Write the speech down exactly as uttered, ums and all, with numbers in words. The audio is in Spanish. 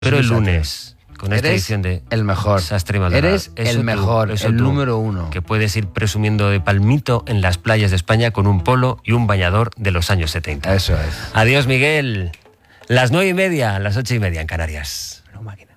Pero el lunes, con esta Eres edición de el mejor. Sastre y Maldonado. Eres Eso el tú, mejor, eso el tú, número uno. Que puedes ir presumiendo de palmito en las playas de España con un polo y un bañador de los años setenta. Eso es. Adiós, Miguel. Las nueve y media, las ocho y media en Canarias. No, máquina.